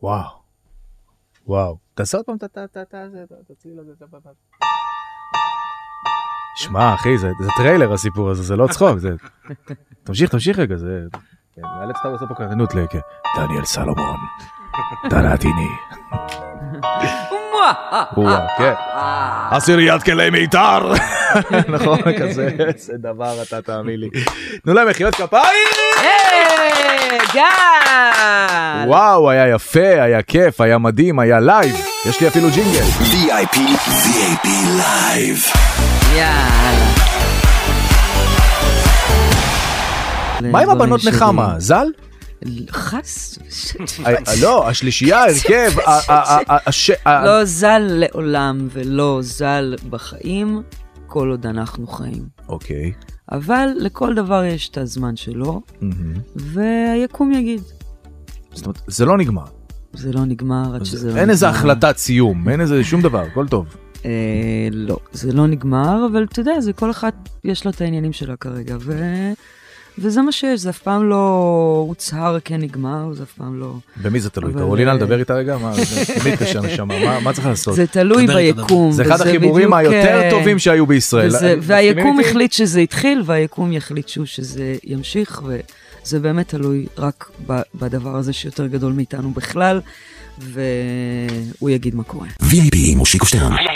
וואו. וואו. תעשה עוד פעם, תציל לזה. שמע, אחי, זה טריילר הסיפור הזה, זה לא צחוק, זה... תמשיך רגע, זה... מאלץ אתה לעשות פה קרנות דניאל סלומון, תנעתיני. כן. עשיריית כלי מיתר. נכון, כזה, זה דבר אתה תאמין לי. תנו להם מחיאות כפיים. גל. וואו, היה יפה, היה כיף, היה מדהים, היה לייב. יש לי אפילו ג'ינגל. VIP לייב. יאללה. מה עם הבנות נחמה? ז"ל? חס. לא, השלישייה, הרכב. לא ז"ל לעולם ולא ז"ל בחיים, כל עוד אנחנו חיים. אוקיי. אבל לכל דבר יש את הזמן שלו, והיקום יגיד. זאת אומרת, זה לא נגמר. זה לא נגמר עד שזה לא נגמר. אין איזה החלטת סיום, אין איזה שום דבר, הכל טוב. לא, זה לא נגמר, אבל אתה יודע, זה כל אחד יש לו את העניינים שלה כרגע, וזה מה שיש, זה אף פעם לא הוצהר כן נגמר, זה אף פעם לא... במי זה תלוי? קרולינה לדבר איתה רגע? מי מתקשר נשמה? מה צריך לעשות? זה תלוי ביקום. זה אחד החיבורים היותר טובים שהיו בישראל. והיקום החליט שזה התחיל, והיקום יחליט שזה ימשיך, וזה באמת תלוי רק בדבר הזה שיותר גדול מאיתנו בכלל, והוא יגיד מה קורה. VIP מושיקו שטרן.